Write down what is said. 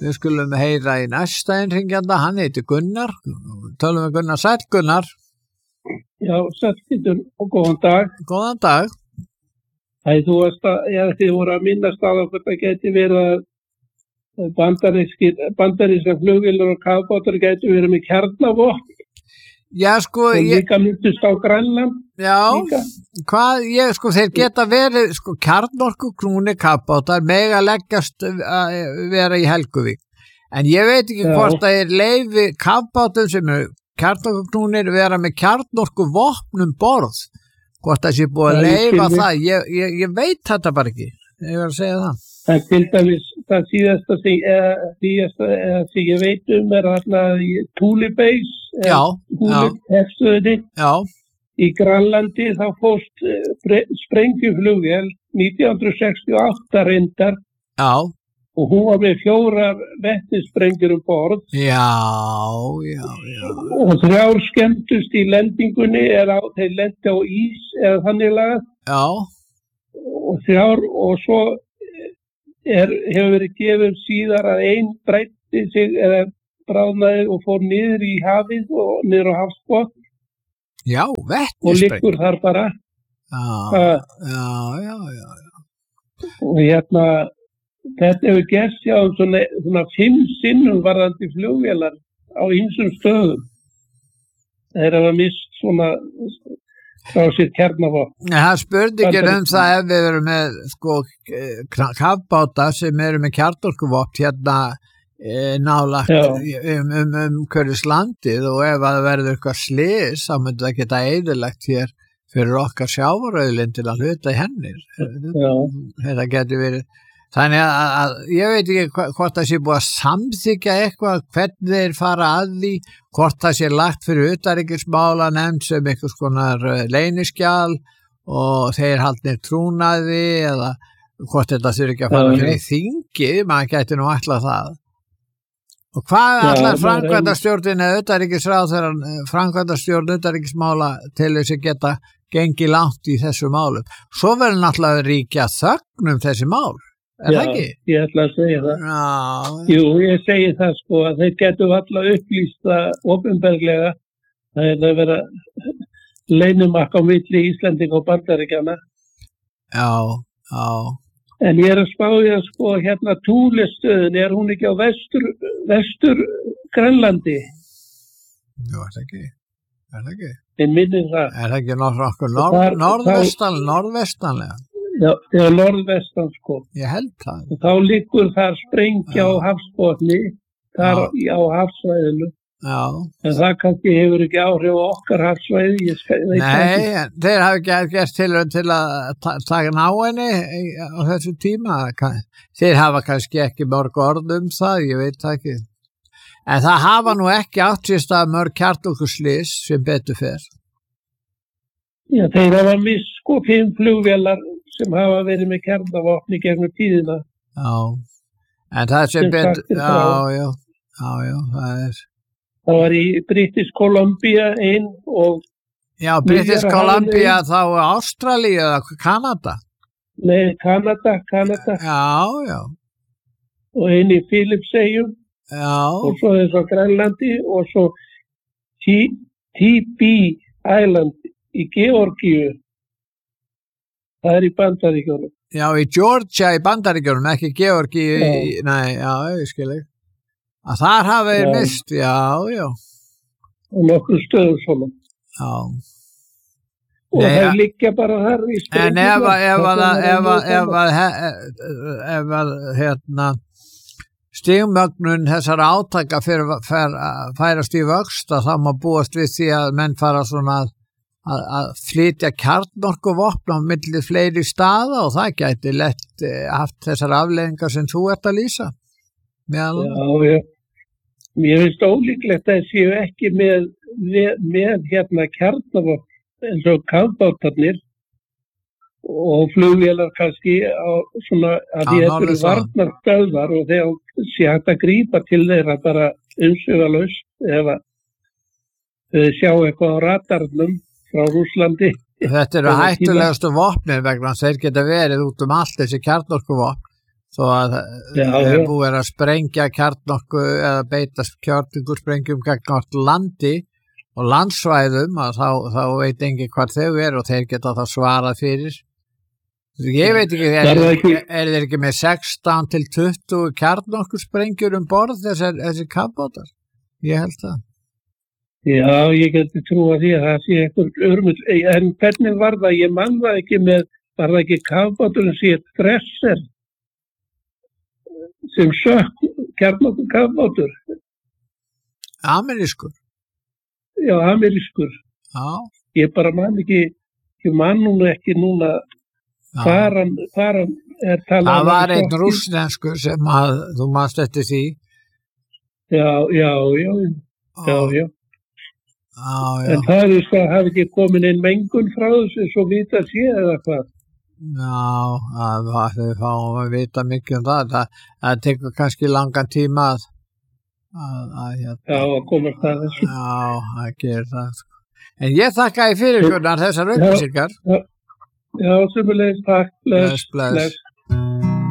Við skulum heyra í næsta innringjanda, hann heitir Gunnar. Tölum við Gunnar, sæll Gunnar. Já, sættitur og góðan dag. Góðan dag. Þið voru að minnast á hvort það geti verið að bandarískar flugvélar og kafbátar geti verið með kjarnavopn. Já, sko, og líka myndist á Grænland. Já, þeir geta verið, kjarnorkuknúnir kafbátar mega leggjast vera í Helguvík. En ég veit ekki hvort það leyfi kafbátum sem kjarnorkuknúnir vera með kjarnorkuvopnum borð. Hvort það sé búið að leyfa það. Ég veit þetta bara ekki. Ég var að segja það. Það til dæmis, það síðasta sem ég veit þarna í Thule Base, herstöðinni. Í Grænlandi þá fórst sprengjuflugvél 1968 reyndar. Já. Og hún var með 4 vetnissprengjur borð. Já. Og 3 skemmtust í lendingunni þeir lendi á ís eða þannig lagað. Já. Og 3 og svo hefur verið gefið síðar að ein breytti sig eða bráðnaði og fór niður í hafið og niður á hafsbotn. Já, vetnissprengjur. Og liggur þar bara. Já. Og þetta hefur gerst svona 5 sinnum varðandi flugvélar á ýmsum stöðum. Þeir hafa mist svona frá sér kjarnavopn. Það spurningir það ef við erum með kafbáta sem eru með kjarnorkuvopn nálagt hverjus landið og ef það verður eitthvað slys þá myndi það geta eyðilegt hér fyrir okkar sjávarauðlind til að hluta í henni. Þetta getur verið. Þannig að ég veit ekki hvort það sé búið að samþykja eitthvað, hvernig þeir fara að því, hvort það sé lagt fyrir utanríkismála nefnd sem einhvers konar leyniskjal og þeir haldnir trúnaði eða hvort þetta þurfi ekki að fara fyrir þingið, maður gæti nú ætla það. Og hvað allar framkvæmdastjórnin eða utanríkisráðherrann, framkvæmdastjórn utanríkismála til þess að geta gengið langt í þessu málum. Svo verður náttúrulega ríkja þögn þessi mál. Er það ekki? Ég ætla að segja það. Jú, ég segi það að þeir getur alla upplýsta opinberlega. Það að vera leynumakk á milli Íslendinga og Bandaríkjanna. Já. En ég að spá í að Thule-stöðin, hún ekki á vestur Grænlandi? Jú, er það ekki? En minnir það. Er það ekki norðvestanlega? Já, norðvestan Ég held það. Og þá liggur þar sprengja á hafsbotni, þar á hafsvæðinu. Já. En það kannski hefur ekki áhrif á okkar hafsvæði. Nei, þeir hafa ekki gert tilraun til að taka ná henni á þessu tíma. Þeir hafa kannski ekki mörg orð það, ég veit það ekki. En það hafa nú ekki átt sér stað mörg kjarnorkuslys sem betur fer. Já, þeir hafa mist 5 flugvélar sem hafa verið með kjarnavopni gegnum tíðina. Já, en það sem betur, já, það var í British Columbia og... Já, British Columbia þá Ástralíu eða Kanada? Nei, Kanada. Já. Og í Filippseyjum. Já. Og svo þess á Grænlandi og svo TB Island í Georgíu. Það í Bandaríkjunum. Já, í Georgia í Bandaríkjunum, ekki Georgíu ég skil ekki. Að þar hafa þeir mist, já. Og nokkur stöðum svona. Já. Og þeir liggja bara þar í sprengjum. En ef stigmögnun þessar átaka færast í vöxt, þá má búast við því að menn fara svona að flytja kjarnorkuvopn á milli fleiri staða og það gæti lett haft þessar afleiðingar sem þú ert að lýsa. Já. Mér finnst ólíklegt að séu ekki með kjarnorkuvopn eins og kafbátarnir og flugvélar kannski svona að því þetta eru varnarstöðvar og þegar sé hægt að grípa til þeirra bara umsvifalaust ef þau sjá eitthvað á radarnum frá Rússlandi. Þetta eru hættulegustu vopnir vegna þeir geta verið út allt þessi kjarnorkuvopn þó að búið að sprengja kjarnorku eða beita kjarnorkusprengjum gegn allt landi og landsvæðum að þá veit enginn hvað þau og þeir geta þá svarað fyrir. Ég veit ekki, er þeir ekki með 16 til 20 kjarnorkusprengjur borð þessi kafbátar? Ég held það. Já, ég geti trúa því að það sé eitthvað örmul, en hvernig var það? Ég man það ekki var það ekki kafbáturinn sé Dresser sem sökk kjarnorkukafbátur? Amerískur? Já, amerískur. Já. Ég bara man núna ekki hvar hann er talað. Það var einn rússneskur sem þú manst eftir því. Já. En það hafi ekki komin inn mengun frá þessu svo vita sé eða hvað? Já, þau fáum að vita mikið það tekur kannski langan tíma að komast að þessu. Já, það gerir það. En ég þakka fyrir þessar upplýsingar. Já, sömuleiðis, takk. Bless.